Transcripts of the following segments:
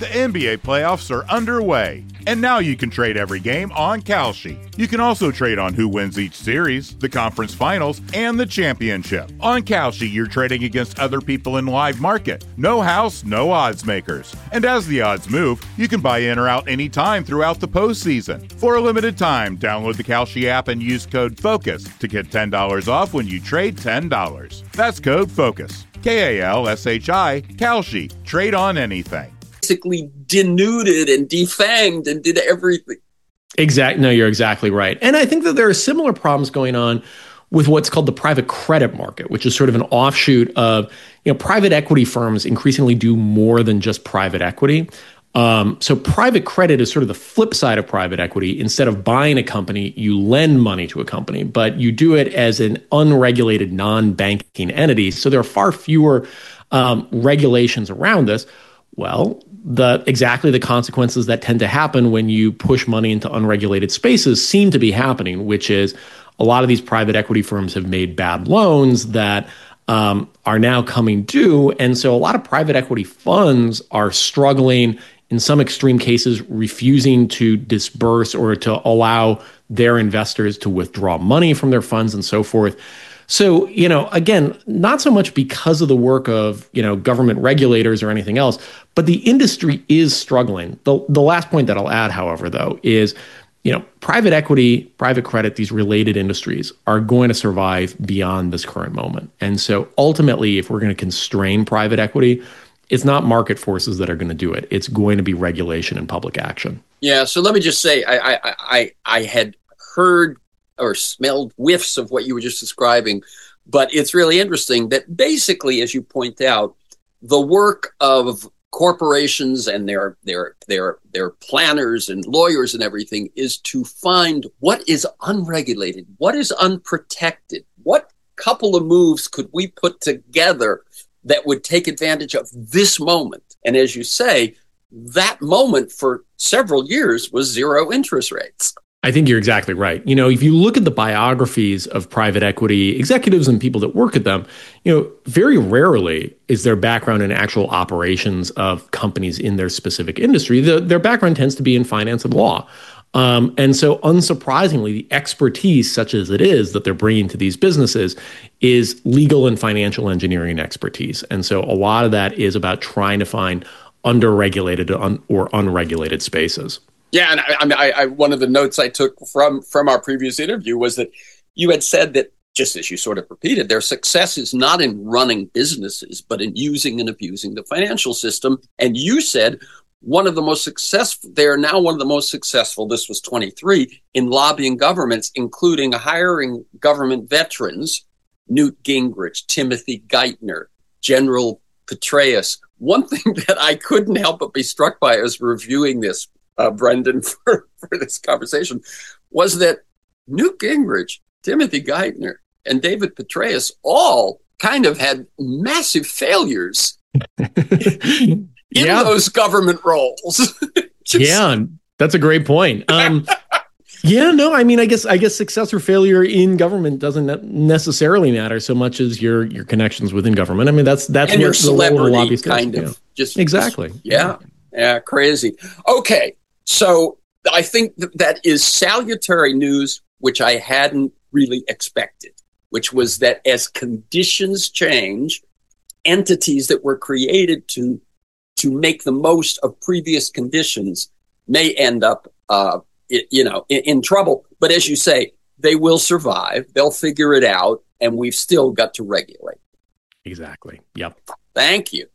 The NBA playoffs are underway, and now you can trade every game on Kalshi. You can also trade on who wins each series, the conference finals, and the championship. On Kalshi, you're trading against other people in live market. No house, no odds makers. And as the odds move, you can buy in or out anytime throughout the postseason. For a limited time, download the Kalshi app and use code FOCUS to get $10 off when you trade $10. That's code FOCUS. Kalshi, Kalshi. Trade on anything. Basically denuded and defanged and did everything. No, you're exactly right. And I think that there are similar problems going on with what's called the private credit market, which is sort of an offshoot of, private equity firms increasingly do more than just private equity. So private credit is sort of the flip side of private equity. Instead of buying a company, you lend money to a company, but you do it as an unregulated, non-banking entity. So there are far fewer regulations around this. Well, exactly the consequences that tend to happen when you push money into unregulated spaces seem to be happening, which is a lot of these private equity firms have made bad loans that are now coming due. And so a lot of private equity funds are struggling, in some extreme cases, refusing to disburse or to allow their investors to withdraw money from their funds and so forth. So, again, not so much because of the work of, government regulators or anything else, but the industry is struggling. The last point that I'll add, however, though, is, private equity, private credit, these related industries are going to survive beyond this current moment. And so ultimately, if we're going to constrain private equity, it's not market forces that are going to do it. It's going to be regulation and public action. Yeah. So let me just say, I had heard or smelled whiffs of what you were just describing, but it's really interesting that basically, as you point out, the work of corporations and their planners and lawyers and everything is to find what is unregulated, what is unprotected, what couple of moves could we put together that would take advantage of this moment. And as you say, that moment for several years was zero interest rates. I think you're exactly right. If you look at the biographies of private equity executives and people that work at them, very rarely is their background in actual operations of companies in their specific industry. Their background tends to be in finance and law. And so unsurprisingly, the expertise, such as it is, that they're bringing to these businesses is legal and financial engineering expertise. And so a lot of that is about trying to find underregulated or unregulated spaces. Yeah, and I one of the notes I took from our previous interview was that you had said that, just as you sort of repeated, their success is not in running businesses, but in using and abusing the financial system. And you said they are now one of the most successful, this was 23, in lobbying governments, including hiring government veterans, Newt Gingrich, Timothy Geithner, General Petraeus. One thing that I couldn't help but be struck by as reviewing this, Brendan, for this conversation, was that Newt Gingrich, Timothy Geithner, and David Petraeus all kind of had massive failures in those government roles. Yeah, that's a great point. I guess success or failure in government doesn't necessarily matter so much as your connections within government. I mean, that's and your celebrity kind of. Yeah. Just exactly. Yeah, crazy. Okay. So I think that is salutary news, which I hadn't really expected, which was that as conditions change, entities that were created to make the most of previous conditions may end up, in trouble. But as you say, they will survive. They'll figure it out, and we've still got to regulate. Exactly. Yep. Thank you.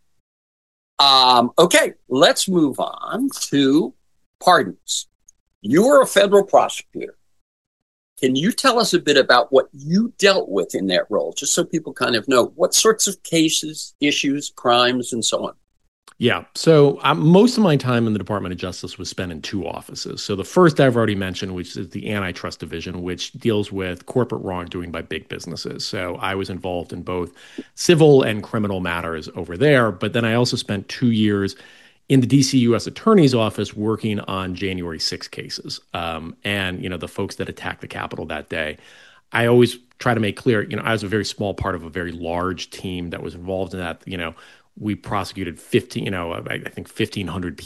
Okay, let's move on to pardons. You were a federal prosecutor. Can you tell us a bit about what you dealt with in that role, just so people kind of know what sorts of cases, issues, crimes, and so on? Yeah. So most of my time in the Department of Justice was spent in two offices. So the first I've already mentioned, which is the Antitrust Division, which deals with corporate wrongdoing by big businesses. So I was involved in both civil and criminal matters over there. But then I also spent 2 years in the DC U.S. Attorney's Office working on January 6 cases. And, the folks that attacked the Capitol that day. I always try to make clear, I was a very small part of a very large team that was involved in that. We prosecuted 1,500